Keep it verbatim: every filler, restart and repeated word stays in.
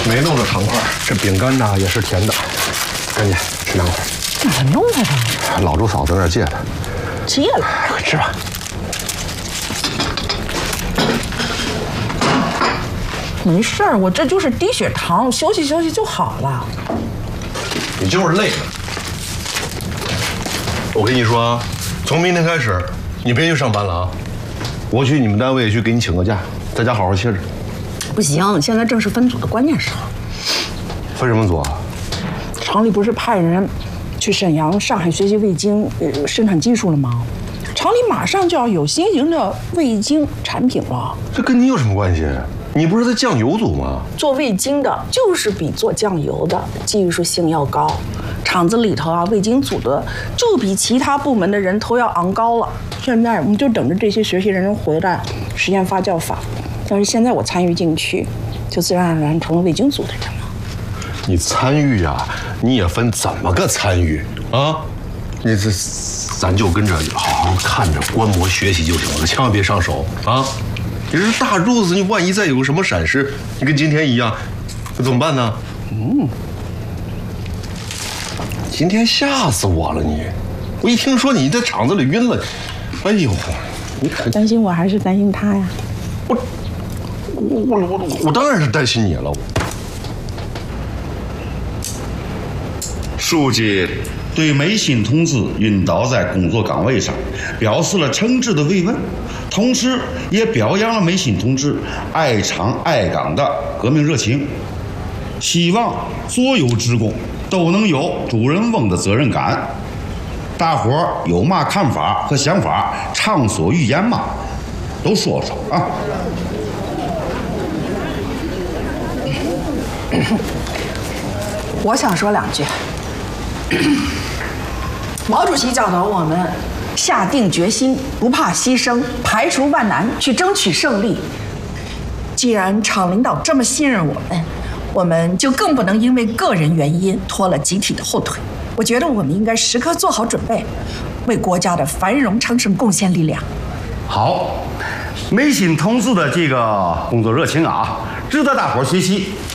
没弄着糖块，这饼干呢也是甜的，赶紧吃两块。 哪弄来的？ 老周嫂子那儿借的。 借了， 快吃吧。 没事儿，我这就是低血糖，休息休息就好了。 你就是累了。我跟你说，从明天开始，你别去上班了啊！我去你们单位去给你请个假，在家好好歇着。 不行，现在正是分组的关键时候。 分什么组啊？ 厂里不是派人去沈阳、上海学习味精呃生产技术了吗？厂里马上就要有新型的味精产品了。 这跟你有什么关系？你不是在酱油组吗？ 做味精的就是比做酱油的技术性要高，厂子里头啊，味精组的就比其他部门的人头要昂高了。现在我们就等着这些学习人员回来实验发酵法。要是现在我参与进去，就自然而然成了味精组的人了。 你参与呀、啊，你也分怎么个参与啊？你这，咱就跟着好好看着观摩学习就行了，千万别上手啊！你这大褥子，你万一再有个什么闪失，你跟今天一样，那怎么办呢？嗯，今天吓死我了你！我一听说你在厂子里晕了，哎呦，你可担心我还是担心他呀？ 我我我我我当然是担心你了。 书记对梅新同志晕倒在工作岗位上表示了诚挚的慰问，同时也表扬了梅新同志爱厂爱岗的革命热情，希望所有职工都能有主人翁的责任感。大伙儿有嘛看法和想法，畅所欲言嘛，都说说啊。 我想说两句。毛主席教导我们下定决心，不怕牺牲，排除万难去争取胜利。既然厂领导这么信任我们，我们就更不能因为个人原因拖了集体的后腿。我觉得我们应该时刻做好准备，为国家的繁荣昌盛贡献力量。 好，梅新同志的这个工作热情啊，值得大伙儿学习。